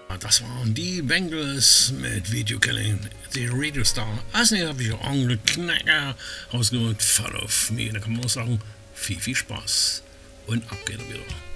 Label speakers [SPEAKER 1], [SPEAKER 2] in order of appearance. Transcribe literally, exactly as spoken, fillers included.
[SPEAKER 1] Das waren die Bengals mit Video Killing the Radio Star. Als nächstes habe ich auch Onkel Knacker rausgeholt. Follow of Me. Da kann man auch sagen, viel, viel Spaß. Und ab geht er wieder.